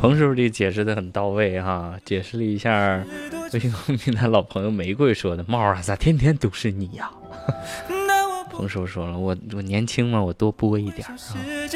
彭师傅这解释的很到位哈，解释了一下微信公屏的老朋友玫瑰说的：“猫啊，咋天天都是你呀？”彭师傅说了，我年轻嘛，我多播一点啊。